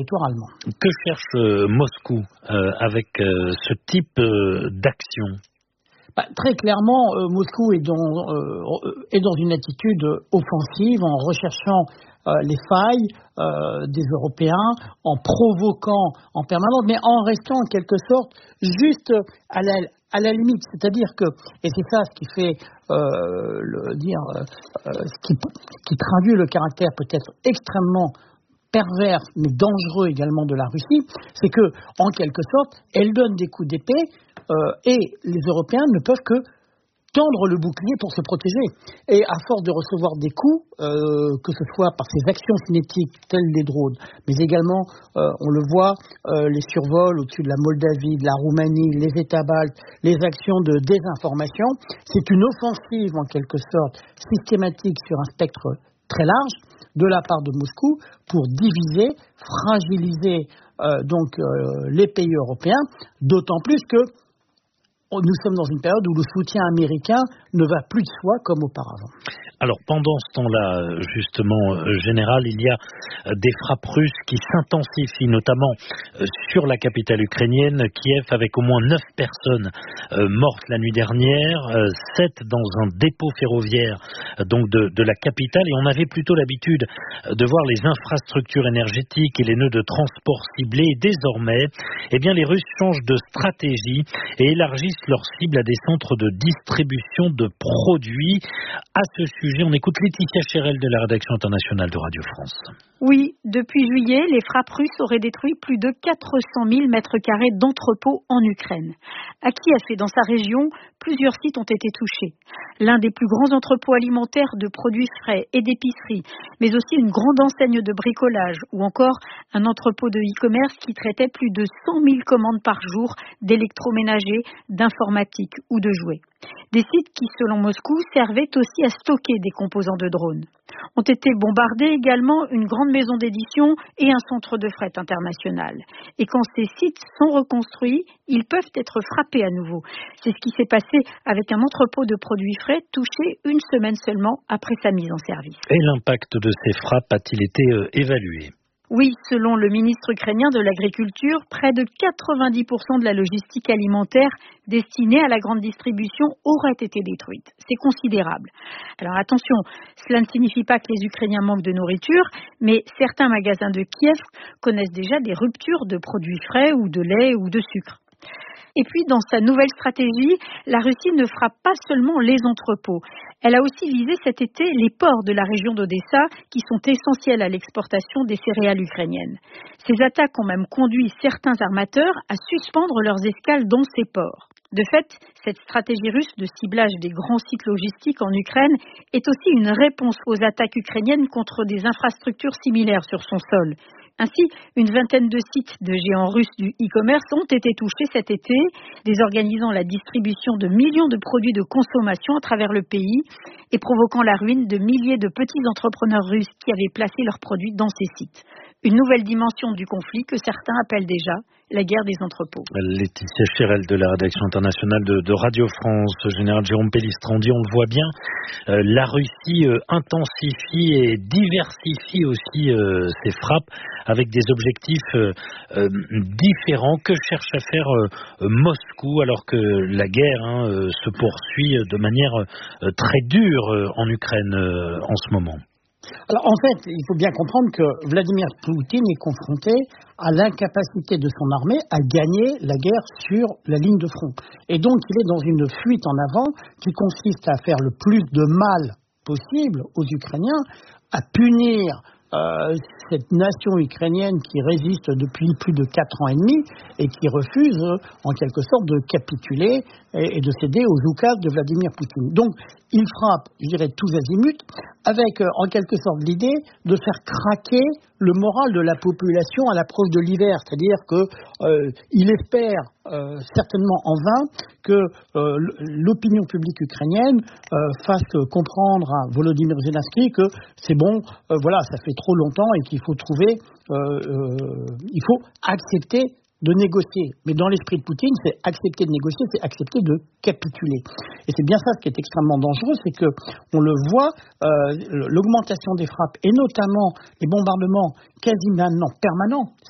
territoire allemand. Que cherche Moscou avec ce type d'action ? Très clairement, Moscou est dans une attitude offensive en recherchant les failles des Européens, en provoquant en permanence, mais en restant en quelque sorte juste à la limite. C'est-à-dire que, et c'est ça ce qui fait qui traduit le caractère peut-être extrêmement pervers mais dangereux également de la Russie, c'est que en quelque sorte, elle donne des coups d'épée et les Européens ne peuvent que tendre le bouclier pour se protéger. Et à force de recevoir des coups, que ce soit par ces actions cinétiques telles les drones, mais également, on le voit, les survols au-dessus de la Moldavie, de la Roumanie, les États baltes, les actions de désinformation, c'est une offensive en quelque sorte systématique sur un spectre très large de la part de Moscou pour diviser, fragiliser les pays européens, d'autant plus que nous sommes dans une période où le soutien américain ne va plus de soi comme auparavant. Alors pendant ce temps-là, justement, général, il y a des frappes russes qui s'intensifient, notamment sur la capitale ukrainienne, Kiev, avec au moins 9 personnes mortes la nuit dernière, 7 dans un dépôt ferroviaire donc de la capitale. Et on avait plutôt l'habitude de voir les infrastructures énergétiques et les nœuds de transport ciblés. Et désormais, les Russes changent de stratégie et élargissent leur cible à des centres de distribution de produits. À ce sujet, on écoute Laetitia Chérel de la rédaction internationale de Radio France. Oui, depuis juillet, les frappes russes auraient détruit plus de 400 000 mètres carrés d'entrepôts en Ukraine. À Kiev et dans sa région, plusieurs sites ont été touchés. L'un des plus grands entrepôts alimentaires de produits frais et d'épicerie, mais aussi une grande enseigne de bricolage ou encore un entrepôt de e-commerce qui traitait plus de 100 000 commandes par jour d'électroménager, d'informatique ou de jouets. Des sites qui, selon Moscou, servaient aussi à stocker des composants de drones. Ont été bombardés également une grande maison d'édition et un centre de fret international. Et quand ces sites sont reconstruits, ils peuvent être frappés à nouveau. C'est ce qui s'est passé avec un entrepôt de produits frais touché une semaine seulement après sa mise en service. Et l'impact de ces frappes a-t-il été évalué ? Oui, selon le ministre ukrainien de l'Agriculture, près de 90% de la logistique alimentaire destinée à la grande distribution aurait été détruite. C'est considérable. Alors attention, cela ne signifie pas que les Ukrainiens manquent de nourriture, mais certains magasins de Kiev connaissent déjà des ruptures de produits frais ou de lait ou de sucre. Et puis, dans sa nouvelle stratégie, la Russie ne frappe pas seulement les entrepôts. Elle a aussi visé cet été les ports de la région d'Odessa qui sont essentiels à l'exportation des céréales ukrainiennes. Ces attaques ont même conduit certains armateurs à suspendre leurs escales dans ces ports. De fait, cette stratégie russe de ciblage des grands sites logistiques en Ukraine est aussi une réponse aux attaques ukrainiennes contre des infrastructures similaires sur son sol. Ainsi, une vingtaine de sites de géants russes du e-commerce ont été touchés cet été, désorganisant la distribution de millions de produits de consommation à travers le pays et provoquant la ruine de milliers de petits entrepreneurs russes qui avaient placé leurs produits dans ces sites. Une nouvelle dimension du conflit que certains appellent déjà la guerre des entrepôts. Laetitia Chérel de la rédaction internationale de Radio France, général Jérôme Pellistrandi, on le voit bien, la Russie intensifie et diversifie aussi ses frappes avec des objectifs différents. Que cherche à faire Moscou alors que la guerre se poursuit de manière très dure en Ukraine en ce moment? Alors en fait, il faut bien comprendre que Vladimir Poutine est confronté à l'incapacité de son armée à gagner la guerre sur la ligne de front. Et donc il est dans une fuite en avant qui consiste à faire le plus de mal possible aux Ukrainiens, à punir cette nation ukrainienne qui résiste depuis plus de 4 ans et demi et qui refuse en quelque sorte de capituler et de céder aux oukases de Vladimir Poutine. Donc il frappe, je dirais, tous azimuts, avec en quelque sorte l'idée de faire craquer le moral de la population à l'approche de l'hiver. C'est-à-dire qu'il espère certainement en vain que l'opinion publique ukrainienne fasse comprendre à Volodymyr Zelensky que c'est bon, voilà, ça fait trop longtemps et qu'il faut trouver, il faut accepter de négocier. Mais dans l'esprit de Poutine, c'est accepter de négocier, c'est accepter de capituler. Et c'est bien ça ce qui est extrêmement dangereux, c'est que on le voit, l'augmentation des frappes et notamment les bombardements quasi maintenant permanents,